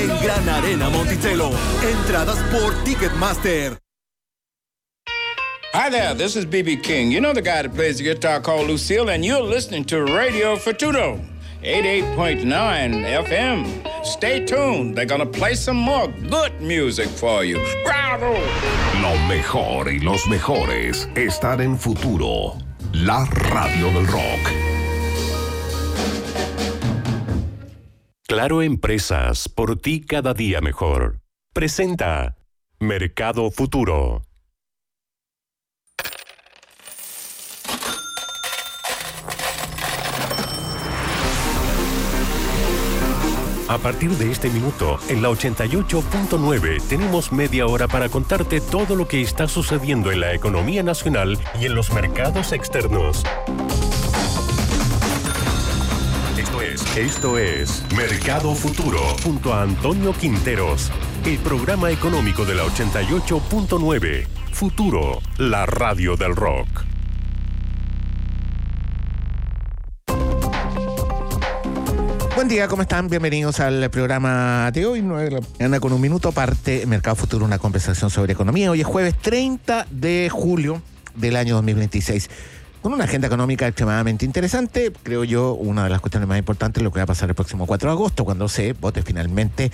en Gran Arena Monticello. Entradas por Ticketmaster. Hi there, this is B.B. King. You know the guy that plays the guitar called Lucille, and you're listening to Radio Futuro, 88.9 FM. Stay tuned. They're gonna play some more good music for you. Bravo! Lo mejor y los mejores están en Futuro, la radio del rock. Claro Empresas, por ti cada día mejor. Presenta Mercado Futuro. A partir de este minuto, en la 88.9, tenemos media hora para contarte todo lo que está sucediendo en la economía nacional y en los mercados externos. Esto es Mercado Futuro, junto a Antonio Quinteros, el programa económico de la 88.9. Futuro, la radio del rock. Buen día, ¿cómo están? Bienvenidos al programa de hoy. 9 de la mañana con un minuto parte Mercado Futuro, una conversación sobre economía. Hoy es jueves 30 de julio del año 2026. Con una agenda económica extremadamente interesante, creo yo, una de las cuestiones más importantes es lo que va a pasar el próximo 4 de agosto, cuando se vote finalmente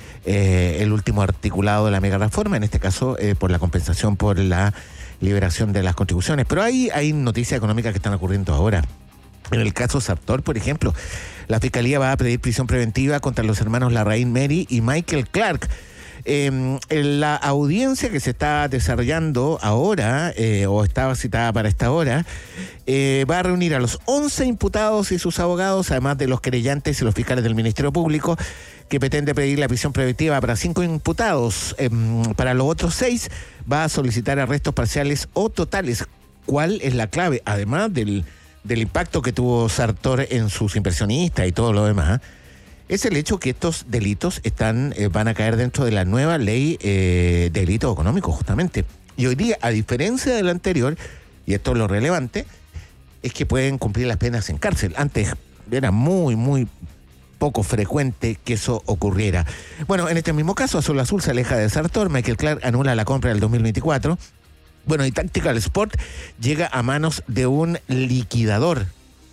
el último articulado de la mega reforma, en este caso por la compensación por la liberación de las contribuciones. Pero hay noticias económicas que están ocurriendo ahora. En el caso Sartor, por ejemplo, la Fiscalía va a pedir prisión preventiva contra los hermanos Larraín Mary y Michael Clark. En la audiencia que se está desarrollando ahora, o estaba citada para esta hora, va a reunir a los 11 imputados y sus abogados, además de los querellantes y los fiscales del Ministerio Público, que pretende pedir la prisión preventiva para 5 imputados. Para los otros 6 va a solicitar arrestos parciales o totales. ¿Cuál es la clave? Además del impacto que tuvo Sartor en sus inversionistas y todo lo demás, es el hecho que estos delitos van a caer dentro de la nueva ley de delitos económicos, justamente. Y hoy día, a diferencia del anterior, y esto es lo relevante, es que pueden cumplir las penas en cárcel. Antes era muy, muy poco frecuente que eso ocurriera. Bueno, en este mismo caso, Azul Azul se aleja de Sartor, Michael Clark anula la compra del 2024. Bueno, y Tactical Sport llega a manos de un liquidador.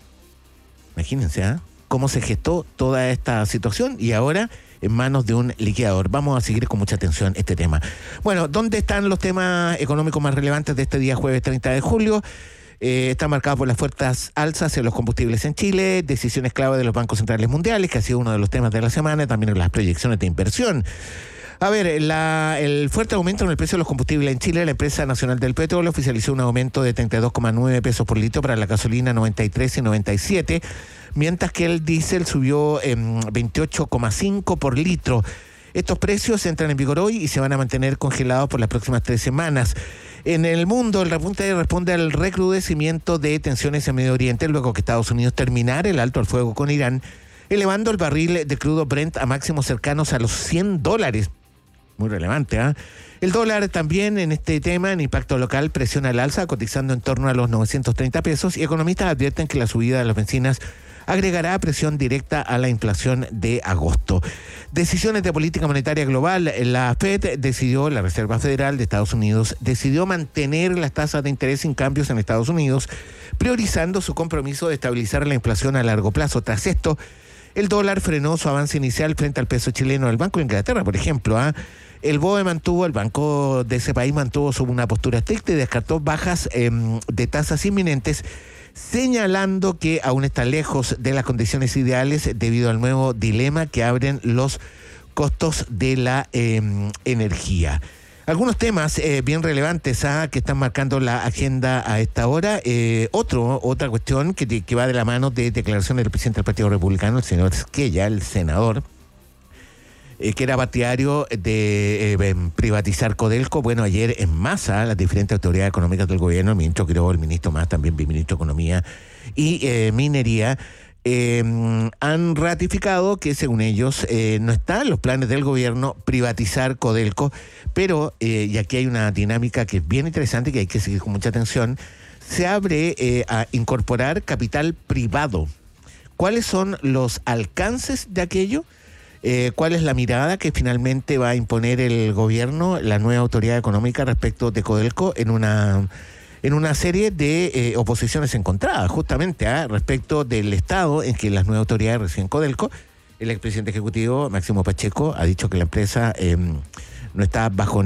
Imagínense, cómo se gestó toda esta situación y ahora en manos de un liquidador. Vamos a seguir con mucha atención este tema. Bueno, ¿dónde están los temas económicos más relevantes de este día jueves 30 de julio? Está marcado por las fuertes alzas en los combustibles en Chile, decisiones clave de los bancos centrales mundiales, que ha sido uno de los temas de la semana, también las proyecciones de inversión. A ver, el fuerte aumento en el precio de los combustibles en Chile. La empresa nacional del petróleo oficializó un aumento de 32,9 pesos por litro para la gasolina 93 y 97, mientras que el diésel subió 28,5 por litro. Estos precios entran en vigor hoy y se van a mantener congelados por las próximas 3 semanas. En el mundo, el repunte responde al recrudecimiento de tensiones en Medio Oriente, luego que Estados Unidos terminara el alto al fuego con Irán, elevando el barril de crudo Brent a máximos cercanos a los $100. Muy relevante, ¿eh? El dólar también en este tema, en impacto local, presiona al alza, cotizando en torno a los 930 pesos, y economistas advierten que la subida de las bencinas agregará presión directa a la inflación de agosto. Decisiones de política monetaria global. La Fed la Reserva Federal de Estados Unidos, decidió mantener las tasas de interés sin cambios en Estados Unidos, priorizando su compromiso de estabilizar la inflación a largo plazo. Tras esto, el dólar frenó su avance inicial frente al peso chileno. El Banco de Inglaterra, por ejemplo, el BOE el banco de ese país mantuvo una postura estricta y descartó bajas de tasas inminentes, señalando que aún está lejos de las condiciones ideales debido al nuevo dilema que abren los costos de la energía. Algunos temas bien relevantes que están marcando la agenda a esta hora. Otra cuestión que va de la mano de declaraciones del presidente del Partido Republicano, el señor Esquella, el senador, que era partidario de privatizar Codelco. Bueno, ayer en masa las diferentes autoridades económicas del gobierno, el ministro Quiroga, el ministro Mas, también el ministro de Economía y Minería, han ratificado que según ellos no están los planes del gobierno privatizar Codelco, pero y aquí hay una dinámica que es bien interesante y que hay que seguir con mucha atención. Se abre a incorporar capital privado. ¿Cuáles son los alcances de aquello? cuál es la mirada que finalmente va a imponer el gobierno, la nueva autoridad económica respecto de Codelco en una serie de oposiciones encontradas, justamente respecto del estado en que las nuevas autoridades reciben Codelco. El expresidente ejecutivo, Máximo Pacheco, ha dicho que la empresa no está bajo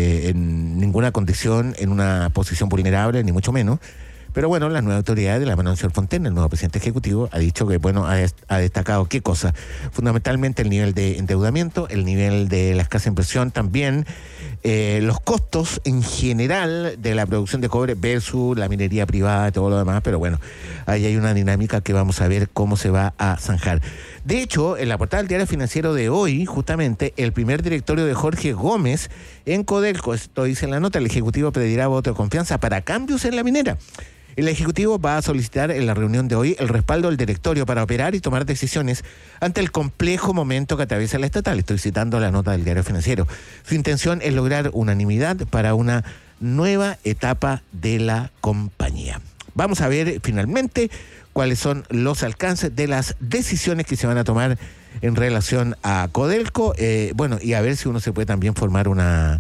en ninguna condición en una posición vulnerable, ni mucho menos. Pero bueno, las nuevas autoridades de la mano del señor Fontaine, el nuevo presidente ejecutivo, ha dicho que, bueno, ha destacado qué cosa. Fundamentalmente el nivel de endeudamiento, el nivel de la escasa inversión también, los costos en general de la producción de cobre versus la minería privada y todo lo demás. Pero bueno, ahí hay una dinámica que vamos a ver cómo se va a zanjar. De hecho, en la portada del Diario Financiero de hoy, justamente, el primer directorio de Jorge Gómez en Codelco, esto dice en la nota, el Ejecutivo pedirá voto de confianza para cambios en la minera. El Ejecutivo va a solicitar en la reunión de hoy el respaldo del directorio para operar y tomar decisiones ante el complejo momento que atraviesa la estatal. Estoy citando la nota del Diario Financiero. Su intención es lograr unanimidad para una nueva etapa de la compañía. Vamos a ver finalmente cuáles son los alcances de las decisiones que se van a tomar en relación a Codelco. Bueno, y a ver si uno se puede también formar una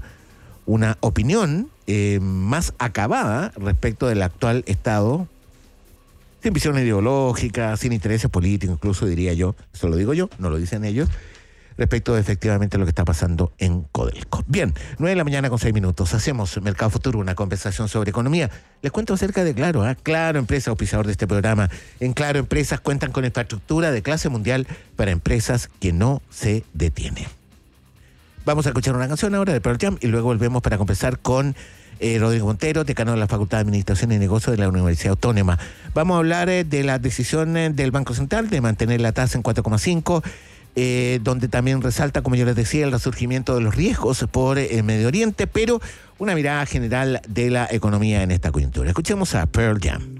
opinión más acabada respecto del actual Estado, sin visión ideológica, sin intereses políticos, incluso diría yo, eso lo digo yo, no lo dicen ellos, respecto de efectivamente lo que está pasando en Codelco. Bien, 9:06 a.m, hacemos Mercado Futuro, una conversación sobre economía. Les cuento acerca de Claro, Claro Empresa, auspiciador de este programa. En Claro Empresas cuentan con infraestructura de clase mundial para empresas que no se detienen. Vamos a escuchar una canción ahora de Pearl Jam y luego volvemos para conversar con Rodrigo Montero, decano de la Facultad de Administración y Negocios de la Universidad Autónoma. Vamos a hablar de la decisión del Banco Central de mantener la tasa en 4,5, donde también resalta, como yo les decía, el resurgimiento de los riesgos por Medio Oriente, pero una mirada general de la economía en esta coyuntura. Escuchemos a Pearl Jam.